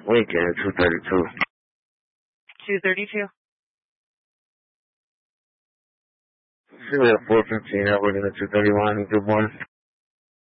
Weekend, 232. 232? Should be at 415, we're going to 231, good morning.